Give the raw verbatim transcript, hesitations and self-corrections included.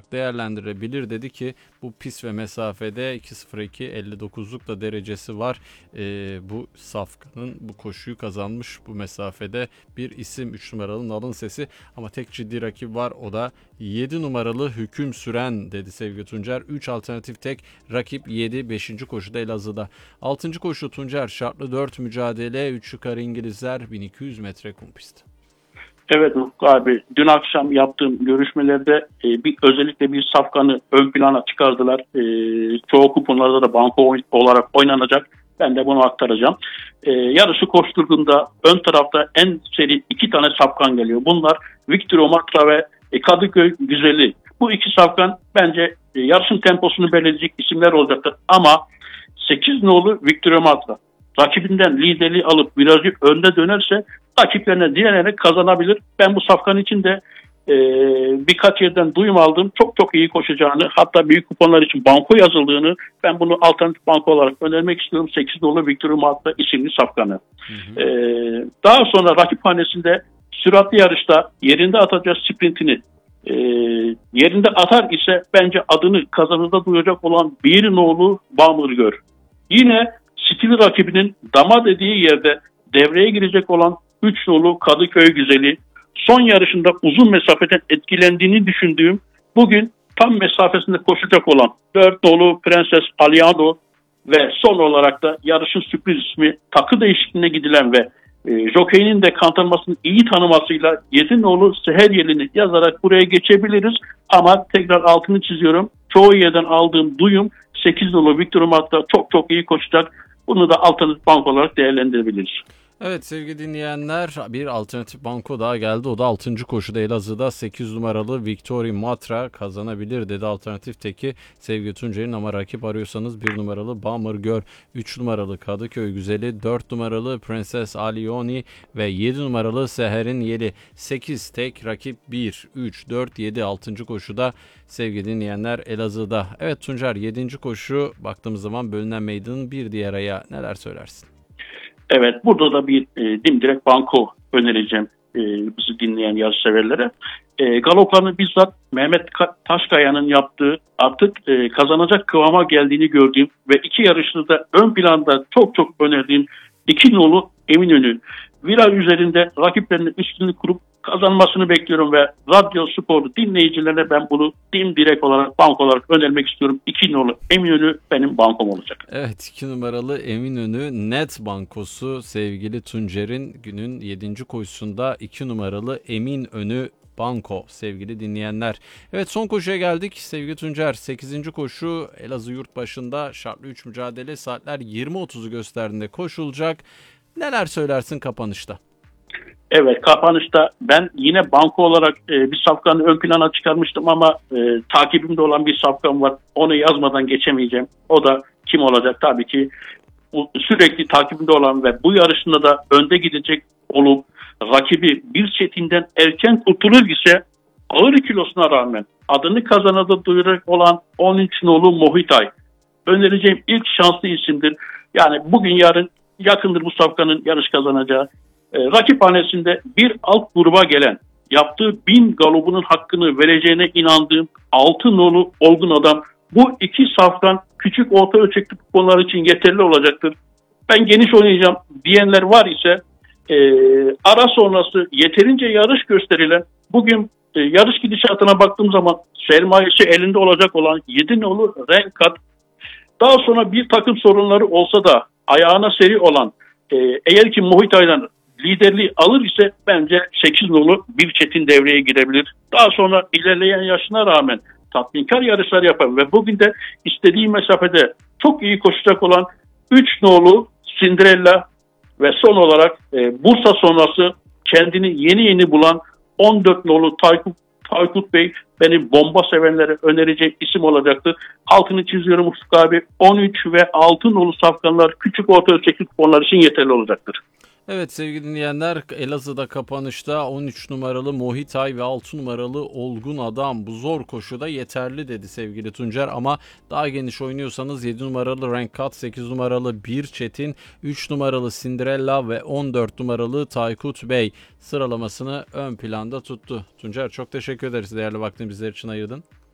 olarak değerlendirebilir dedi ki bu pist ve mesafede iki sıfır iki elli dokuzluk da derecesi var. Ee, bu safkanın bu koşuyu kazanmış bu mesafede bir isim üç numaralı Nalın Sesi, ama tek ciddi rakip var, o da yedi numaralı Hüküm Süren dedi sevgili Tuncer. üç alternatif tek rakip yedi beşinci koşuda Elazığ'da. altıncı koşu Tuncer şartlı dört mücadele, üç yukarı İngilizler bin iki yüz metre kum pist. Evet Ufuk abi, dün akşam yaptığım görüşmelerde e, bir özellikle bir safkanı ön plana çıkardılar. E, çoğu kuponlarda da banko oyn- olarak oynanacak. Ben de bunu aktaracağım. E, yarışı koşturduğunda ön tarafta en seri iki tane safkan geliyor. Bunlar Victor Omatra ve e, Kadıköy Güzeli. Bu iki safkan bence e, yarışın temposunu belirleyecek isimler olacaktır. Ama sekiz nolu Victor Omatra rakibinden liderliği alıp virajı önde dönerse rakiplerine direnerek kazanabilir. Ben bu safkan için de e, birkaç yerden duyum aldım. Çok çok iyi koşacağını, hatta büyük kuponlar için banko yazıldığını, ben bunu alternatif banko olarak önermek istiyorum. sekiz nolu Victor Omatra isimli safkanı. Hı hı. E, daha sonra rakip hanesinde süratli yarışta yerinde atacağı sprintini e, yerinde atar ise bence adını kazanırda duyacak olan bir nolu Bamırgör. Yine stili rakibinin dama dediği yerde devreye girecek olan üç nolu Kadıköy Güzeli, son yarışında uzun mesafeden etkilendiğini düşündüğüm, bugün tam mesafesinde koşacak olan dört nolu Prenses Aliano ve son olarak da yarışın sürpriz ismi, takı değişikliğine gidilen ve e, jokeyinin de kantarmasını iyi tanımasıyla yedi nolu Seher Yeli'ni yazarak buraya geçebiliriz. Ama tekrar altını çiziyorum, çoğu yerden aldığım duyum sekiz nolu Victor Omatra çok çok iyi koşacak. Bunu da alternatif banko olarak değerlendirebiliriz. Evet sevgili dinleyenler, bir alternatif banko daha geldi. O da altıncı koşuda Elazığ'da sekiz numaralı Victory Matra kazanabilir dedi alternatif teki sevgili Tuncer'in, ama rakip arıyorsanız bir numaralı Bamırgör, üç numaralı Kadıköy Güzeli, dört numaralı Prenses Alioni ve yedi numaralı Seher'in Yeli. sekiz tek rakip bir, üç, dört, yedi altıncı koşuda sevgili dinleyenler Elazığ'da. Evet Tuncer, yedinci koşu baktığımız zaman bölünen meydanın bir diğer ayağı, neler söylersin? Evet, burada da bir e, dimdirek banko önereceğim e, bizi dinleyen yarışseverlere. E, galoplarını bizzat Mehmet Ka- Taşkaya'nın yaptığı, artık e, kazanacak kıvama geldiğini gördüğüm ve iki yarışta da ön planda çok çok önerdiğim iki nolu Eminönü. Viraj üzerinde rakiplerinin üstünlüğü kurup kazanmasını bekliyorum ve Radyo Spor dinleyicilerine ben bunu dimdirek olarak banko olarak önermek istiyorum. iki nolu Eminönü benim bankom olacak. Evet, iki numaralı Eminönü net bankosu sevgili Tuncer'in günün yedinci koşusunda iki numaralı Eminönü banko sevgili dinleyenler. Evet, son koşuya geldik sevgili Tuncer. sekizinci koşu Elazığ Yurtbaşı'nda şartlı üç mücadele, saatler yirmi otuzu gösterdiğinde koşulacak. Neler söylersin kapanışta? Evet, kapanışta ben yine banko olarak e, bir safkanı ön plana çıkarmıştım ama e, takibimde olan bir safkan var. Onu yazmadan geçemeyeceğim. O da kim olacak? Tabii ki sürekli takibimde olan ve bu yarışında da önde gidecek olup rakibi bir çetinden erken kurtulur ise ağır kilosuna rağmen adını kazanada duyuracak olan on üç nolu Mohitay. Önereceğim ilk şanslı isimdir. Yani bugün yarın yakındır bu safkanın yarış kazanacağı. E, rakip hanesinde bir alt gruba gelen, yaptığı bin galobunun hakkını vereceğine inandığım altı nolu Olgun Adam, bu iki safkan küçük orta ölçekli kuponlar için yeterli olacaktır. Ben geniş oynayacağım diyenler var ise e, ara sonrası yeterince yarış gösterilen, bugün e, yarış gidişatına baktığım zaman sermayesi elinde olacak olan yedi nolu Renkat, daha sonra bir takım sorunları olsa da ayağına seri olan, e, eğer ki Mohitay'dan liderliği alır ise bence sekiz nolu bir çetin devreye girebilir. Daha sonra ilerleyen yaşına rağmen tatminkar yarışlar yapar ve bugün de istediği mesafede çok iyi koşacak olan üç nolu Cinderella ve son olarak e, Bursa sonrası kendini yeni yeni bulan on dört nolu Taykut, Taykut Bey benim bomba sevenlere önereceğim isim olacaktır. Altını çiziyorum Ufuk abi, on üç ve altı nolu safkanlar küçük orta ölçekli kuponlar için yeterli olacaktır. Evet sevgili dinleyenler, Elazığ'da kapanışta on üç numaralı Mohitay ve altı numaralı Olgun Adam bu zor koşuda yeterli dedi sevgili Tuncer, ama daha geniş oynuyorsanız yedi numaralı Renkat, sekiz numaralı Bir Çetin, üç numaralı Cinderella ve on dört numaralı Taykut Bey sıralamasını ön planda tuttu. Tuncer, çok teşekkür ederiz değerli vaktini bizler için ayırdın.